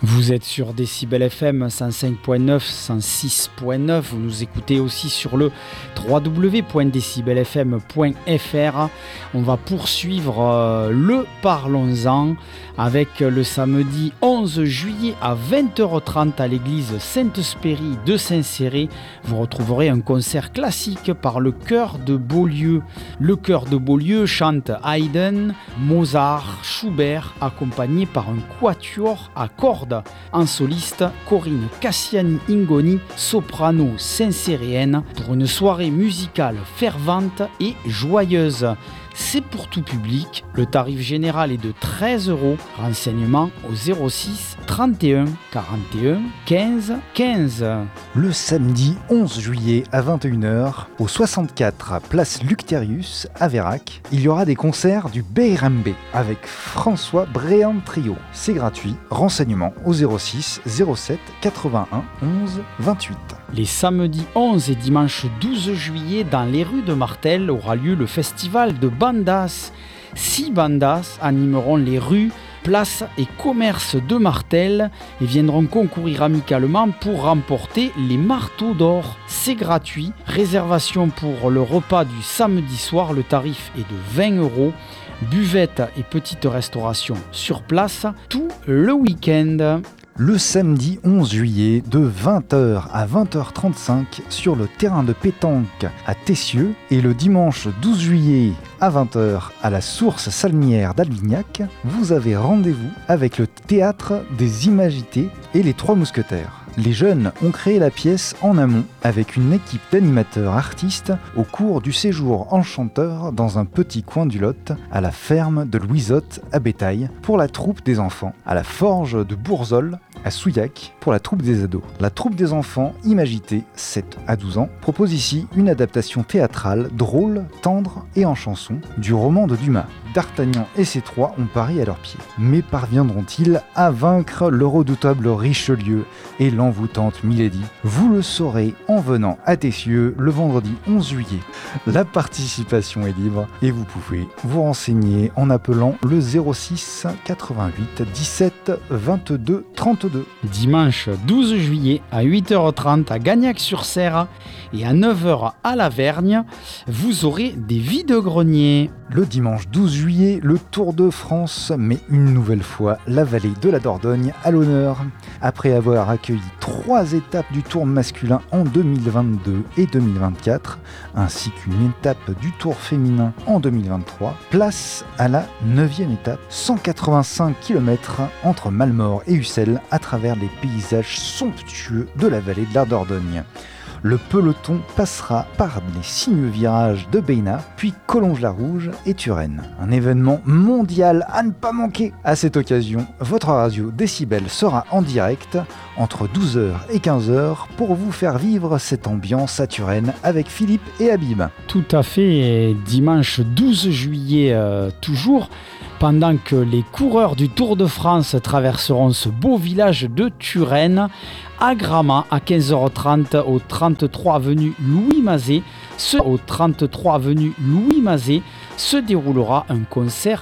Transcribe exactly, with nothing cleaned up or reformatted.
Vous êtes sur Décibel F M cent cinq point neuf, cent six point neuf. Vous nous écoutez aussi sur le w w w point décibel f m point f r. On va poursuivre euh, le Parlons-en avec le samedi onze juillet à vingt heures trente à l'église Sainte-Spérie de Saint-Céré. Vous retrouverez un concert classique par le chœur de Beaulieu. Le chœur de Beaulieu chante Haydn, Mozart, Schubert, accompagné par un quatuor à cordes. En soliste, Corinne Cassiani-Ingoni, soprano saint-céréenne, pour une soirée musicale fervente et joyeuse. C'est pour tout public, le tarif général est de treize euros. Renseignements au zéro six trente et un quarante et un quinze quinze. Le samedi onze juillet à vingt et une heures, au soixante-quatre place Lucterius à Vérac, il y aura des concerts du Beirambe avec François Bréant Trio. C'est gratuit. Renseignements au zéro six zéro sept quatre-vingt-un onze vingt-huit. Les samedis onze et dimanche douze juillet, dans les rues de Martel, aura lieu le festival de bandas. Six bandas animeront les rues, places et commerces de Martel et viendront concourir amicalement pour remporter les marteaux d'or. C'est gratuit. Réservation pour le repas du samedi soir, le tarif est de vingt euros. Buvette et petite restauration sur place tout le week-end. Le samedi onze juillet, de vingt heures à vingt heures trente-cinq sur le terrain de pétanque à Tessieux, et le dimanche douze juillet à vingt heures à la source salinière d'Albignac, vous avez rendez-vous avec le théâtre des Imagités et les Trois Mousquetaires. Les jeunes ont créé la pièce en amont avec une équipe d'animateurs artistes au cours du séjour enchanteur dans un petit coin du Lot, à la ferme de Louisotte à Bétail pour la troupe des enfants, à la forge de Bourzol à Souillac pour la troupe des ados. La troupe des enfants Imagité, sept à douze ans, propose ici une adaptation théâtrale drôle, tendre et en chanson du roman de Dumas. D'Artagnan et ses trois ont Paris à leurs pieds. Mais parviendront-ils à vaincre le redoutable Richelieu et l'envoûtante Milady? Vous le saurez en venant à Tessieux le vendredi onze juillet. La participation est libre et vous pouvez vous renseigner en appelant le zéro six quatre-vingt-huit dix-sept vingt-deux trente-deux. Dimanche douze juillet à huit heures trente à Gagnac-sur-Serre et à neuf heures à La Vergne, vous aurez des vides-greniers. Le dimanche douze juillet, le Tour de France met une nouvelle fois la vallée de la Dordogne à l'honneur. Après avoir accueilli trois étapes du Tour masculin en deux mille vingt-deux et deux mille vingt-quatre, ainsi qu'une étape du Tour féminin en deux mille vingt-trois, place à la neuvième étape, cent quatre-vingt-cinq kilomètres entre Malmort et Ussel à travers les paysages somptueux de la vallée de la Dordogne. Le peloton passera par les sinueux virages de Béna, puis Collonges-la-Rouge et Turenne. Un événement mondial à ne pas manquer. À cette occasion, votre radio Décibel sera en direct entre douze heures et quinze heures pour vous faire vivre cette ambiance à Turenne avec Philippe et Habib. Tout à fait, et dimanche douze juillet euh, toujours, pendant que les coureurs du Tour de France traverseront ce beau village de Turenne, à Gramat, à quinze heures trente, au trente-trois avenue Louis Mazet, ce, au trente-trois avenue Louis Mazet, se déroulera un concert